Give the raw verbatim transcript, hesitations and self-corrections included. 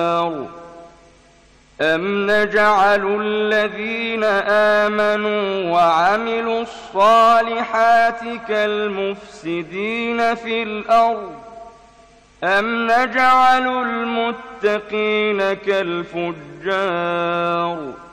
أَمْ نَجْعَلُ الَّذِينَ آمَنُوا وَعَمِلُوا الصَّالِحَاتِ كَالْمُفْسِدِينَ فِي الْأَرْضِ أَمْ نَجْعَلُ الْمُتَّقِينَ كَالْفُجَّارِ